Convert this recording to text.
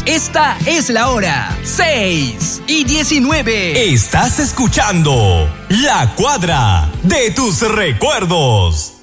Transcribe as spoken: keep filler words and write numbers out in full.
Esta es la hora, seis y diecinueve. Estás escuchando La Cuadra de tus recuerdos.